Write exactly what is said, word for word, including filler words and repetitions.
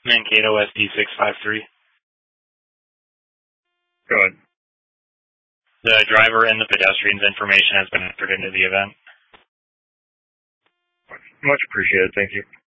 Mankato S D six five three. Go ahead. The driver and the pedestrian's information has been entered into the event. Much appreciated. Thank you.